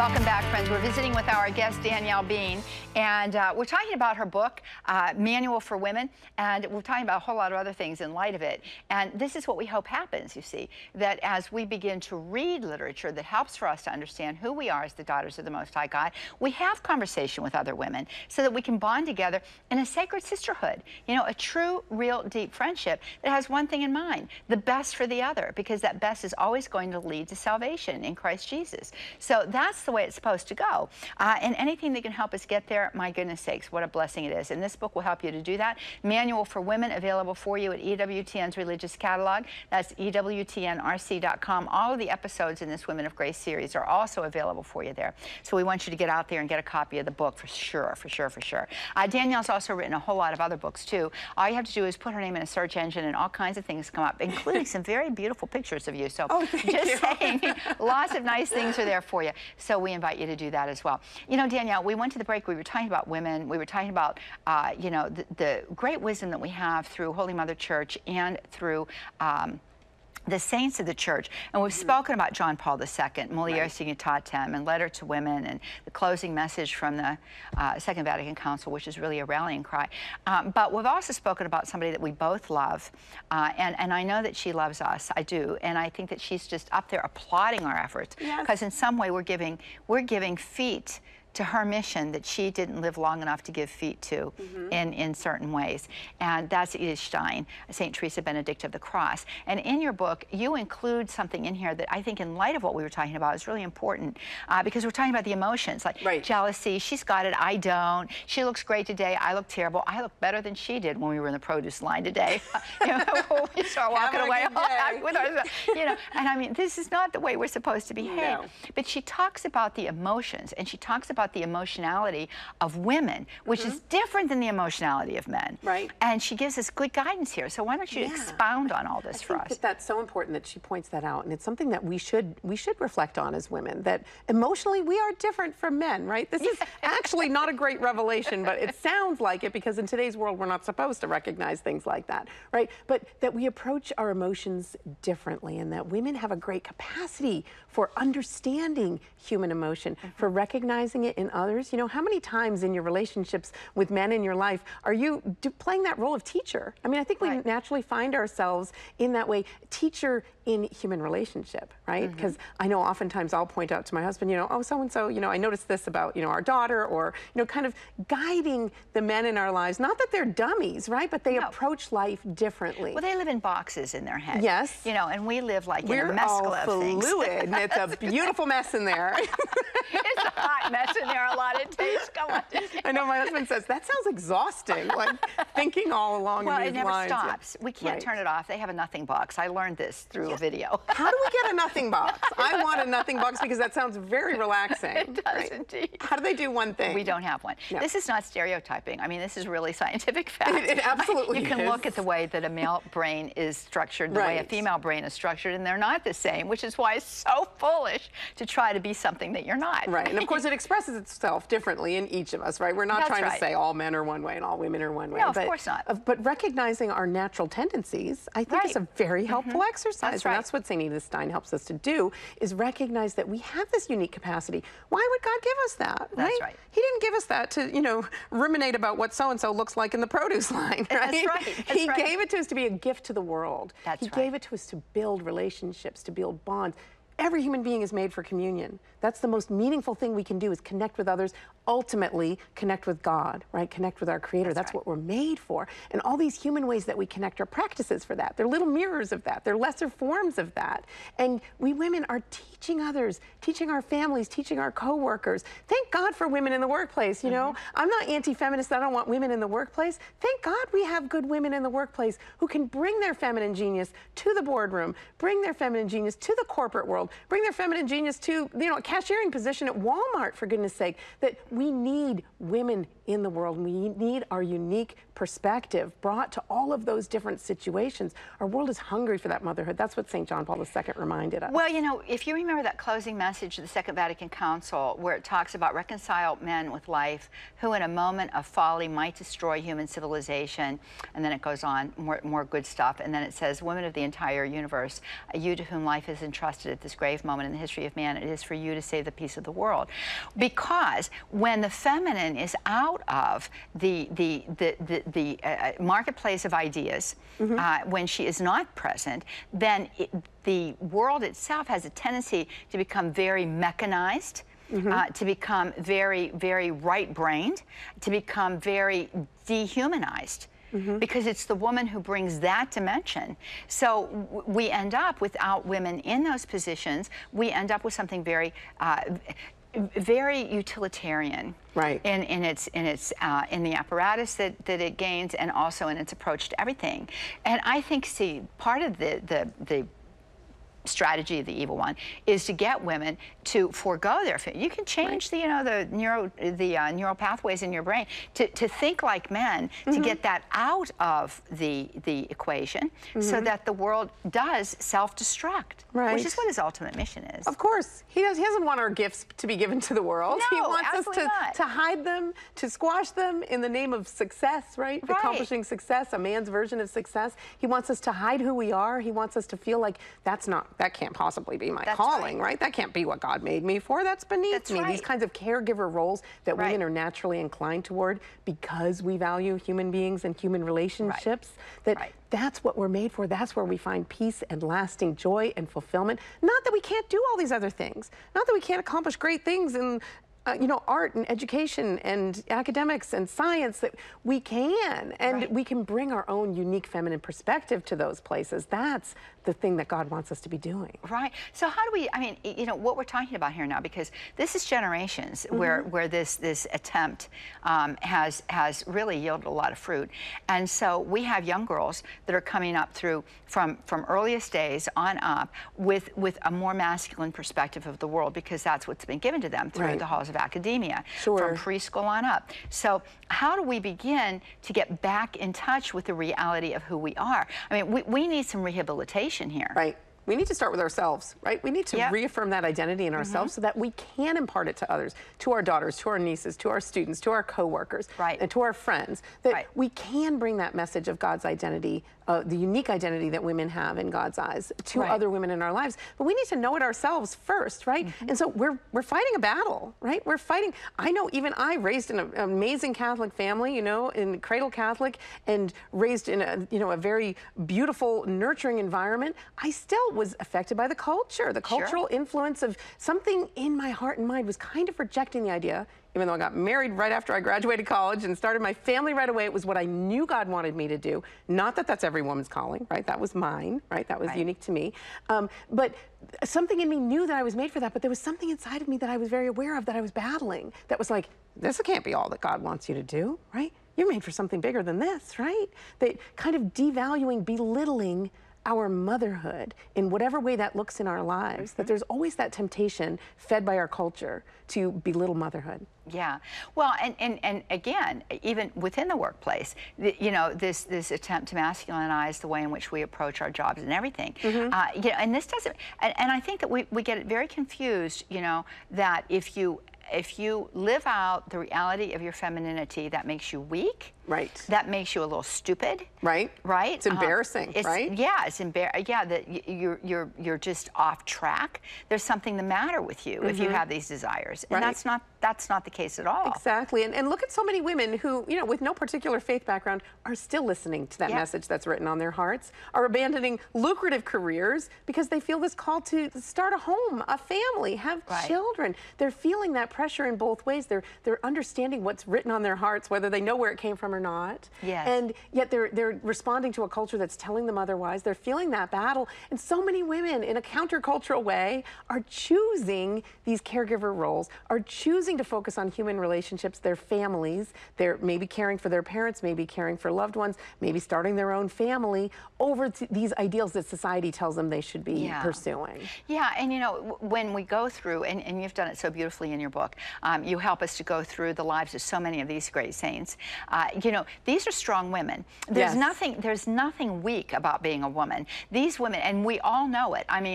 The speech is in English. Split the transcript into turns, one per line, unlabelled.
Welcome back, friends. We're visiting with our guest, Danielle Bean, and we're talking about her book, Manual for Women, and we're talking about a whole lot of other things in light of it. And this is what we hope happens, you see, that as we begin to read literature that helps for us to understand who we are as the daughters of the Most High God, we have conversation with other women so that we can bond together in a sacred sisterhood, you know, a true, real, deep friendship that has one thing in mind, the best for the other, because that best is always going to lead to salvation in Christ Jesus. So that's the way it's supposed to go. And anything that can help us get there, my goodness sakes, what a blessing it is. And this book will help you to do that. Manual for Women, available for you at EWTN's Religious Catalog. That's EWTNRC.com. All of the episodes in this Women of Grace series are also available for you there. So we want you to get out there and get a copy of the book for sure, for sure, for sure. Danielle's also written a whole lot of other books too. All you have to do is put her name in a search engine and all kinds of things come up, including some very beautiful pictures of you. So just saying, lots of nice things are there for you. So we invite you to do that as well. You know, Danielle, we went to the break. We were talking about women. We were talking about, you know, the great wisdom that we have through Holy Mother Church and through the saints of the church. And we've spoken about John Paul II, Mulier Signitatem, and Letter to Women, and the closing message from the Second Vatican Council, which is really a rallying cry. But we've also spoken about somebody that we both love, and I know that she loves us. I do. And I think that she's just up there applauding our efforts, because in some way we're giving feet to her mission that she didn't live long enough to give feet to in certain ways. And that's Edith Stein, St. Teresa Benedict of the Cross. And in your book, you include something in here that I think in light of what we were talking about is really important, because we're talking about the emotions, like jealousy. She's got it, I don't. She looks great today, I look terrible. I look better than she did when we were in the produce line today. You know, we start walking away with ourselves, you know. And I mean, this is not the way we're supposed to behave. No. But she talks about the emotions, and she talks about the emotionality of women, which is different than the emotionality of men. Right. And she gives us good guidance here. So why don't you expound on all this for us?
That's so important that she points that out, and it's something that we should reflect on as women, that emotionally we are different from men, right? This is actually not a great revelation, but it sounds like it, because in today's world we're not supposed to recognize things like that, right? But that we approach our emotions differently, and that women have a great capacity for understanding human emotion, for recognizing it in others. You know, how many times in your relationships with men in your life are you playing that role of teacher? I mean, I think we naturally find ourselves in that way, teacher in human relationship, right? Because I know oftentimes I'll point out to my husband, you know, oh, so-and-so, you know, I noticed this about, you know, our daughter, or, you know, kind of guiding the men in our lives. Not that they're dummies, right? But they approach life differently.
Well, they live in boxes in their head.
Yes.
You know, and we live like in a mescla of things.
We're all fluid, and it's a beautiful mess in there.
It's a hot mess in there a lot of days. Come on.
I know my husband says, that sounds exhausting, like thinking all along in these lines.
Well, it never stops. We can't turn it off. They have a nothing box. I learned this through a video.
How do we get a nothing box? I want a nothing box, because that sounds very relaxing.
It does indeed.
How do they do one thing?
We don't have one. No. This is not stereotyping. I mean, this is really scientific fact.
It absolutely is.
You can look at the way that a male brain is structured, the way a female brain is structured, and they're not the same, which is why it's so foolish to try to be something that you're not.
Right, and of course it expresses itself differently in each of us, right? We're not trying to say all men are one way and all women are one way.
No, of course not.
But recognizing our natural tendencies, I think, is a very helpful exercise. And that's what St. Edith Stein helps us to do, is recognize that we have this unique capacity. Why would God give us that, right?
That's right.
He didn't give us that to, you know, ruminate about what so-and-so looks like in the produce line, right?
That's right.
He gave it to us to be a gift to the world.
He
gave it to us to build relationships, to build bonds. Every human being is made for communion. That's the most meaningful thing we can do, is connect with others, ultimately connect with God, right? Connect with our Creator. That's what we're made for. And all these human ways that we connect are practices for that. They're little mirrors of that. They're lesser forms of that. And we women are teaching others, teaching our families, teaching our co-workers. Thank God for women in the workplace, you know? I'm not anti-feminist. I don't want women in the workplace. Thank God we have good women in the workplace who can bring their feminine genius to the boardroom, bring their feminine genius to the corporate world, bring their feminine genius to, you know, a cashiering position at Walmart, for goodness sake. That we need women in the world. We need our unique perspective brought to all of those different situations. Our world is hungry for that motherhood. That's what St. John Paul II reminded us.
Well, you know, if you remember that closing message of the Second Vatican Council, where it talks about reconcile men with life, who in a moment of folly might destroy human civilization, and then it goes on, more good stuff, and then it says, women of the entire universe, you to whom life is entrusted at this most grave moment in the history of man. It is for you to save the peace of the world. Because when the feminine is out of the marketplace of ideas, when she is not present, then the world itself has a tendency to become very mechanized, to become very, very right-brained, to become very dehumanized. Because it's the woman who brings that dimension. So we end up, without women in those positions, we end up with something very, very utilitarian, right? In the apparatus that it gains, and also in its approach to everything. And I think, see, part of the strategy of the evil one is to get women to forego their. You can change the neural pathways in your brain to think like men, to get that out of the equation, so that the world does self-destruct, which is what his ultimate mission is.
Of course, he doesn't want our gifts to be given to the world.
No,
he wants us
not.
to hide them, to squash them in the name of success, right? Accomplishing success, a man's version of success. He wants us to hide who we are. He wants us to feel like that can't possibly be my calling, right? That can't be what God made me for. That's beneath me. These kinds of caregiver roles that women are naturally inclined toward because we value human beings and human relationships. That's what we're made for. That's where we find peace and lasting joy and fulfillment. Not that we can't do all these other things. Not that we can't accomplish great things in art and education and academics and science, that we can. And we can bring our own unique feminine perspective to those places. That's the thing that God wants us to be doing.
Right. So how do we, I mean, what we're talking about here now, because this is generations where this attempt has really yielded a lot of fruit. And so we have young girls that are coming up from earliest days on up with a more masculine perspective of the world, because that's what's been given to them through the halls of academia, from preschool on up. So how do we begin to get back in touch with the reality of who we are? I mean, we need some rehabilitation here.
Right. We need to start with ourselves, right? We need to reaffirm that identity in ourselves so that we can impart it to others, to our daughters, to our nieces, to our students, to our coworkers, and to our friends, that we can bring that message of God's identity, the unique identity that women have in God's eyes, to other women in our lives. But we need to know it ourselves first, right? And so we're fighting a battle, right? We're fighting. I know, even I, raised in an amazing Catholic family, in cradle Catholic, and raised in a very beautiful, nurturing environment, I still was affected by the culture. The cultural influence of something in my heart and mind was kind of rejecting the idea, even though I got married right after I graduated college and started my family right away. It was what I knew God wanted me to do. Not that that's every woman's calling, right? That was mine, right? That was unique to me. But something in me knew that I was made for that, but there was something inside of me that I was very aware of, that I was battling, that was like, this can't be all that God wants you to do, right? You're made for something bigger than this, right? That kind of devaluing, belittling our motherhood in whatever way that looks in our lives, that there's always that temptation fed by our culture to belittle motherhood.
Yeah. Well, and again, even within the workplace, this attempt to masculinize the way in which we approach our jobs and everything. And this doesn't, and I think that we get it very confused, that if you live out the reality of your femininity, that makes you weak.
Right.
That makes you a little stupid.
Right.
Right.
It's embarrassing, right?
Yeah, it's embarrassing. Yeah, that you're just off track. There's something the matter with you if you have these desires, and that's not the case at all.
Exactly. And look at so many women who, with no particular faith background, are still listening to that message that's written on their hearts, are abandoning lucrative careers because they feel this call to start a home, a family, have children. They're feeling that pressure in both ways. They're understanding what's written on their hearts, whether they know where it came from or not.
Yes.
And yet they're responding to a culture that's telling them otherwise. They're feeling that battle. And so many women, in a countercultural way, are choosing these caregiver roles, are choosing to focus on human relationships, their families. They're maybe caring for their parents, maybe caring for loved ones, maybe starting their own family, over these ideals that society tells them they should be pursuing.
Yeah, and when we go through, and you've done it so beautifully in your book, you help us to go through the lives of so many of these great saints. These are strong women. There's nothing weak about being a woman. These women, and we all know it. I mean,